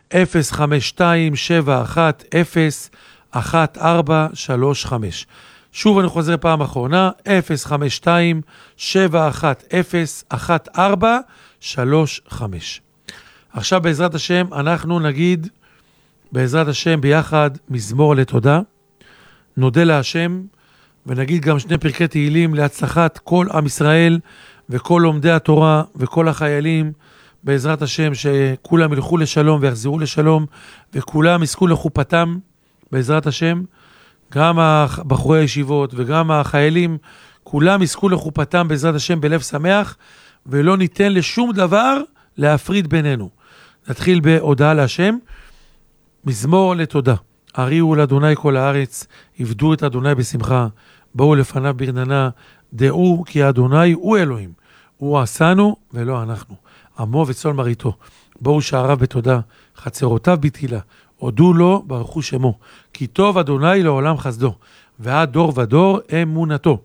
052-71-01435. שוב אני חוזר פעם אחרונה, 052-71-01435. עכשיו בעזרת השם אנחנו נגיד בעזרת השם ביחד מזמור לתודה, נודה להשם, ונגיד גם שני פרקי תהילים להצלחת כל עם ישראל וכל לומדי התורה וכל החיילים, בעזרת השם שכולם ילכו לשלום ויחזרו לשלום וכולם יזכו לחופתם בעזרת השם, גם בחורי הישיבות וגם החיילים, כולם יזכו לחופתם בעזרת השם בלב שמח, ולא ניתן לשום דבר להפריד בינינו. נתחיל בהודעה להשם, מזמור לתודה. הריעו לאדוני כל הארץ, עבדו את אדוני בשמחה, בואו לפניו ברננה, דעו כי אדוני הוא אלוהים, הוא עשנו ולא אנחנו, עמו וצאן מרעיתו. בואו שעריו בתודה, חצרותיו בתהילה, הודו לו ברכו שמו, כי טוב אדוני לעולם חסדו, ועד דור ודור אמונתו.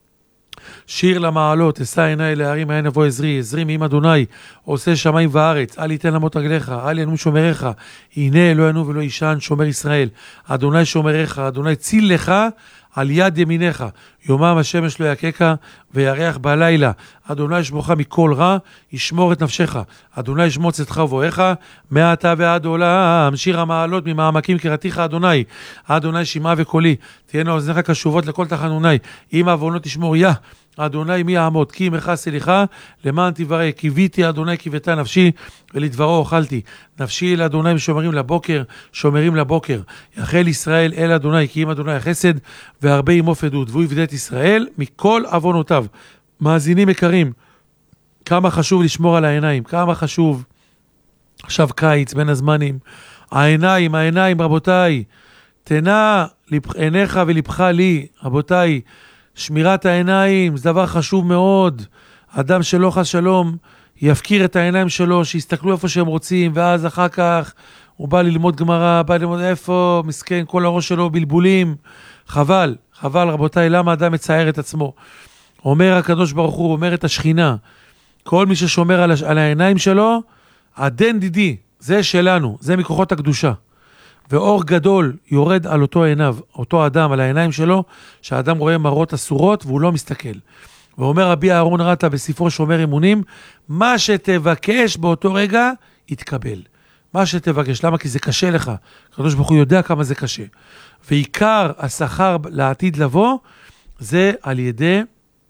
שיר למעלות, אשא עיני להרים, העין אבוא עזרי, עזרי מעם אדוני, עושה שמיים וארץ, אל יתן למות רגליך, אל ינום שומריך, הנה לא ינום ולא ישן שומר ישראל, אדוני שומריך, אדוני ציל לך על יד ימיניך, יומם השמש לא יקקה וירח בלילה, אדוני ישמורך מכל רע, ישמור את נפשך, אדוני ישמור צאתך ובואך, מעתה ועד עולם. שיר המעלות, ממעמקים קראתיך אדוני, אדוני שמעה וקולי, תהיינה אוזניך קשובות לכל תחנוני, אם עוונות תשמור יה, אדוני מי יעמוד, כי עמך סליחה, למען תברא, קיוויתי אדוני קיוותה נפשי, ולדברו אכלתי. נפשי אל אדוני שומרים לבוקר, שומרים לבוקר. יחל ישראל אל אדוני, כי אם אדוני החסד, והרבה עמו פדות, והוא יפדה את ישראל מכל עוונותיו. מאזינים יקרים, כמה חשוב לשמור על העיניים, כמה חשוב. עכשיו קיץ, בין הזמנים. העיניים, רבותיי, תנה עיניך ולבך לי, רבותיי, שמירת העיניים זה דבר חשוב מאוד. אדם שלא חס שלום יפקיר את העיניים שלו, שיסתכלו איפה שהם רוצים, ואז אחר כך הוא בא ללמוד גמרא, בא ללמוד איפה, מסכן, כל הראש שלו בלבולים. חבל רבותיי, למה אדם מצייר את עצמו? אומר הקדוש ברוך הוא, אומר את השכינה, כל מי ששומר על העיניים שלו, עדן דידי, זה שלנו, זה מכוחות הקדושה. ואור גדול יורד על אותו עיניו, אותו אדם, על העיניים שלו, שהאדם רואה מראות אסורות והוא לא מסתכל. ואומר רבי אהרון רטה בספרו שומר אמונים, מה שתבקש באותו רגע יתקבל. מה שתבקש, למה? כי זה קשה לך. הקדוש ברוך הוא יודע כמה זה קשה. ועיקר השכר לעתיד לבוא, זה על ידי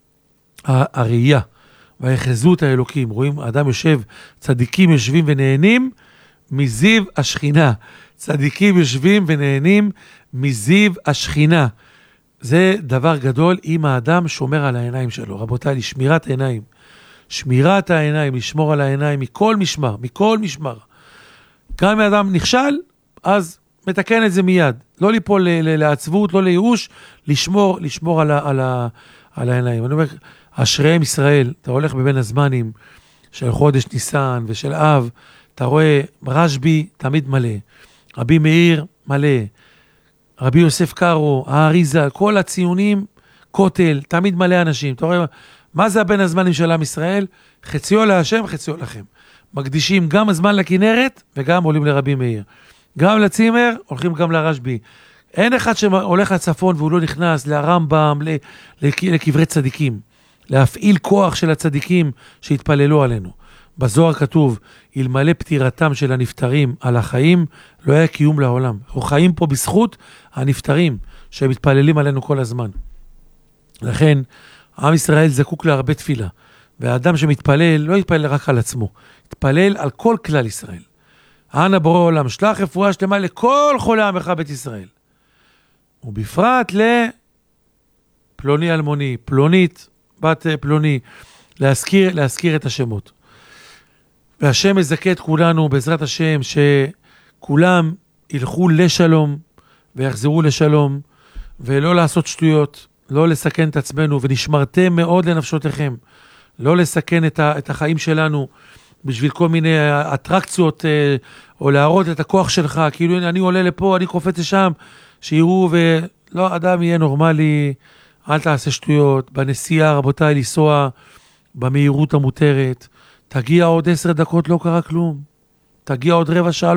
הראייה והיחזות האלוקים. רואים, האדם יושב, צדיקים יושבים ונהנים מזיו השכינה. צדיקים יושבים ונהנים מזיו השכינה. זה דבר גדול אם האדם שומר על העיניים שלו. רבותיי, לשמירת העיניים. שמירת העיניים, לשמור על העיניים מכל משמר. גם אם האדם נכשל, אז מתקן את זה מיד. לא ליפול לעצבות, לא לייאוש, לשמור על העיניים. אני אומר, אשריהם ישראל, אתה הולך בבין הזמנים של חודש ניסן ושל אב, אתה רואה רשב"י תמיד מלא. רבי מאיר מלא, רבי יוסף קארו, האריזה, כל הציונים, כותל, תמיד מלא אנשים. אתה רואה, מה זה בין הזמנים של עם ישראל? חציו להשם, חציו לכם. מקדישים גם הזמן לכנרת, וגם עולים לרבי מאיר. גם לצימר, הולכים גם לרשב"י. אין אחד שהולך לצפון והוא לא נכנס לרמב"ם, לקברי צדיקים. להפעיל כוח של הצדיקים שהתפללו עלינו. בזוהר כתוב, אלמלא פטירתם של הנפטרים על החיים, לא היה קיום לעולם. אנחנו חיים פה בזכות הנפטרים שמתפללים עלינו כל הזמן. לכן, עם ישראל זקוק להרבה תפילה. והאדם שמתפלל, לא יתפלל רק על עצמו. יתפלל על כל כלל ישראל. אנא בורא עולם, שלח רפואה שלמה לכל חולי עמך בית ישראל. ובפרט לפלוני אלמוני, פלונית, בת פלוני, להזכיר את השמות. והשם מזכה את כולנו בעזרת השם, שכולם ילכו לשלום ויחזרו לשלום, ולא לעשות שטויות, לא לסכן את עצמנו, ונשמרתם מאוד לנפשותיכם, לא לסכן את החיים שלנו, בשביל כל מיני אטרקציות, או להראות את הכוח שלך, כאילו אני עולה לפה, אני קופץ לשם, שיראו, ולא, אדם יהיה נורמלי, אל תעשה שטויות, בנסיעה רבותיי לנסוע במהירות המותרת, תגיע עוד 10 דקות לא קרה כלום, תגיע עוד רבע שעה